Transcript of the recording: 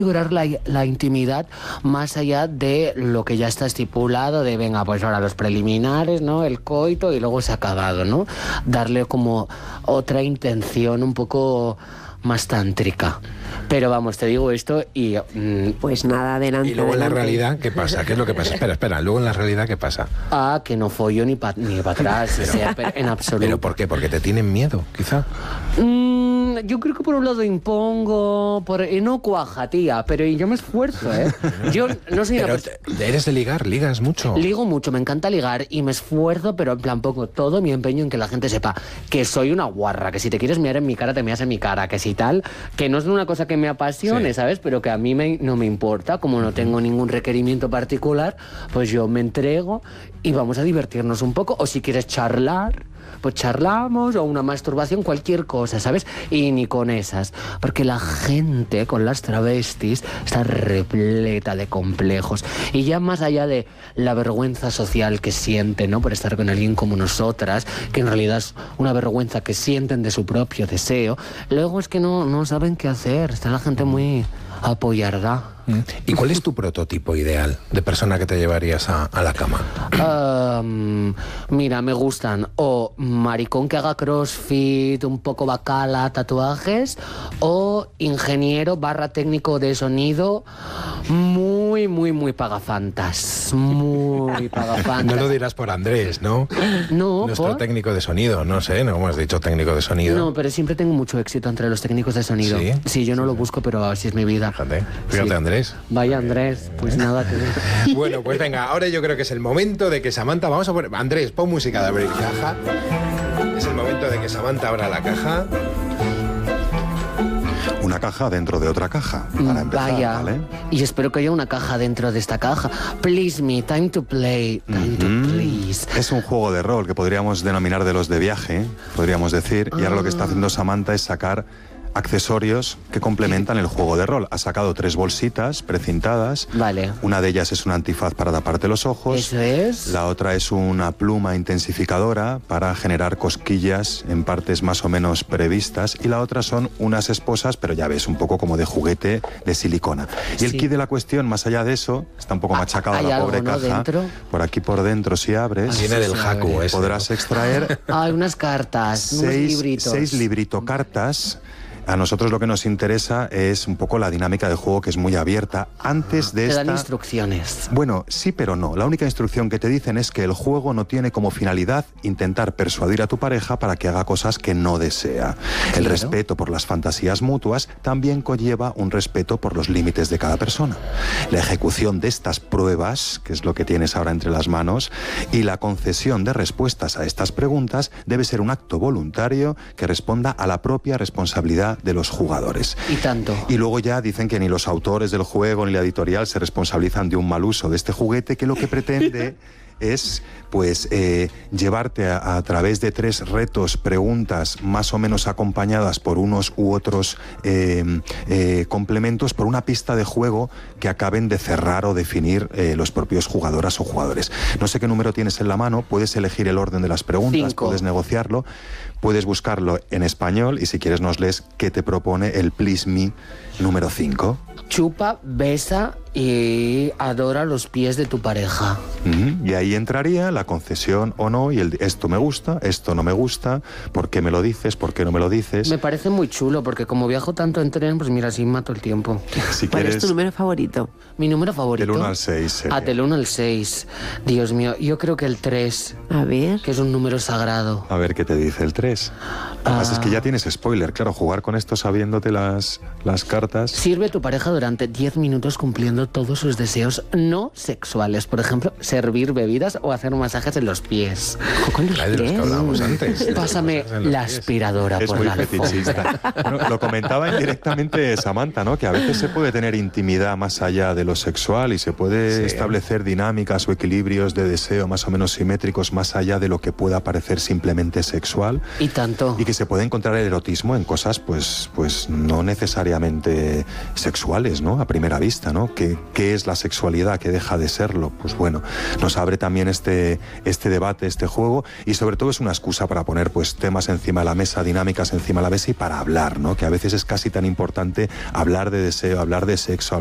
lograr la intimidad más allá de lo que ya está estipulado, de venga, pues ahora los preliminares, ¿no? El coito y luego se ha acabado, ¿no? Darle como otra intención un poco más tántrica. Pero vamos, te digo esto y... pues nada, adelante. Y luego adelante. en la realidad, ¿qué pasa? ¿Qué es lo que pasa? Espera, luego en la realidad, ¿qué pasa? que no follo ni para atrás, o sea, en absoluto. ¿Pero por qué? ¿Porque te tienen miedo, quizá? Yo creo que por un lado impongo, y no cuaja, tía, pero yo me esfuerzo, ¿eh? Yo no soy Pero una eres de ligar, ligas mucho. Ligo mucho, me encanta ligar y me esfuerzo, pero en plan pongo todo mi empeño en que la gente sepa que soy una guarra, que si te quieres mirar en mi cara, te miras en mi cara, que si tal, que no es una cosa que me apasione, sí, ¿sabes? Pero que a mí no me importa, como no tengo ningún requerimiento particular, pues yo me entrego y vamos a divertirnos un poco, o si quieres charlar, pues charlamos, o una masturbación, cualquier cosa, ¿sabes? Y ni con esas, porque la gente con las travestis está repleta de complejos, y ya más allá de la vergüenza social que sienten, ¿no? Por estar con alguien como nosotras, que en realidad es una vergüenza que sienten de su propio deseo, luego es que no saben qué hacer, está la gente muy apoyarda. ¿Y cuál es tu prototipo ideal de persona que te llevarías a la cama? Mira, me gustan o maricón que haga crossfit, un poco bacala, tatuajes, o ingeniero / técnico de sonido muy, muy, muy pagafantas. Muy pagafantas. No lo dirás por Andrés, ¿no? No, nuestro técnico de sonido, no sé, no hemos dicho técnico de sonido. No, pero siempre tengo mucho éxito entre los técnicos de sonido. Sí, sí, yo no lo busco, pero así es mi vida. Fíjate, sí. Andrés. Vaya Andrés, pues nada que... Bueno, pues venga, ahora yo creo que es el momento de que Samantha... Vamos a poner... Andrés, pon música de abrir caja. Es el momento de que Samantha abra la caja. Una caja dentro de otra caja, para empezar, vaya, ¿vale? Y espero que haya una caja dentro de esta caja. Please me, time to play, time to please. Es un juego de rol que podríamos denominar de los de viaje, podríamos decir, y ahora lo que está haciendo Samantha es sacar accesorios que complementan el juego de rol. Ha sacado 3 bolsitas precintadas. Vale. Una de ellas es un antifaz para taparte los ojos. Eso es. La otra es una pluma intensificadora para generar cosquillas en partes más o menos previstas. Y la otra son unas esposas, pero ya ves, un poco como de juguete de silicona. Y el kit de la cuestión, más allá de eso, está un poco machacada la pobre caja. ¿Dentro? Por aquí por dentro, si abres, viene del Haku ese, podrás extraer hay unas cartas, unos libritos. 6 librito-cartas. A nosotros lo que nos interesa es un poco la dinámica del juego, que es muy abierta. Antes de esta... Te dan instrucciones. Bueno, sí, pero no. La única instrucción que te dicen es que el juego no tiene como finalidad intentar persuadir a tu pareja para que haga cosas que no desea. Claro. El respeto por las fantasías mutuas también conlleva un respeto por los límites de cada persona. La ejecución de estas pruebas, que es lo que tienes ahora entre las manos, y la concesión de respuestas a estas preguntas debe ser un acto voluntario que responda a la propia responsabilidad de los jugadores. Y tanto. Y luego ya dicen que ni los autores del juego ni la editorial se responsabilizan de un mal uso de este juguete, que lo que pretende es pues llevarte a través de 3 retos, preguntas más o menos acompañadas por unos u otros complementos, por una pista de juego que acaben de cerrar o definir los propios jugadoras o jugadores. No sé qué número tienes en la mano, puedes elegir el orden de las preguntas, 5. Puedes negociarlo, puedes buscarlo en español y si quieres nos lees qué te propone el Please Me número 5. Chupa, besa y adora los pies de tu pareja. Y ahí entraría la concesión o no, y el esto me gusta, esto no me gusta, ¿por qué me lo dices? ¿Por qué no me lo dices? Me parece muy chulo, porque como viajo tanto en tren, pues mira, así mato el tiempo. Si ¿Cuál quieres, es tu número favorito? Mi número favorito. Del 1 al 6. Sería. Del 1 al 6. Dios mío, yo creo que el 3. A ver. Que es un número sagrado. A ver qué te dice el 3. Lo que pasa es que ya tienes spoiler, claro, jugar con esto sabiéndote las cartas. Sirve a tu pareja durante 10 minutos cumpliendo todos sus deseos no sexuales. Por ejemplo, servir bebidas o hacer masajes en los pies. ¿Con los de los que pies? hablábamos antes. Pásame la aspiradora Es por muy la alfombra. fetichista. Bueno, lo comentaba indirectamente Samantha, ¿no? Que a veces se puede tener intimidad más allá de lo sexual y se puede establecer dinámicas o equilibrios de deseo más o menos simétricos, más allá de lo que pueda parecer simplemente sexual. Y tanto. Y que se puede encontrar el erotismo en cosas pues no necesariamente sexuales, ¿no? A primera vista, ¿no? ¿Qué es la sexualidad? ¿Qué deja de serlo? Pues bueno, nos abre también este debate, este juego, y sobre todo es una excusa para poner pues temas encima de la mesa, dinámicas encima de la mesa y para hablar, ¿no? Que a veces es casi tan importante hablar de deseo, hablar de sexo,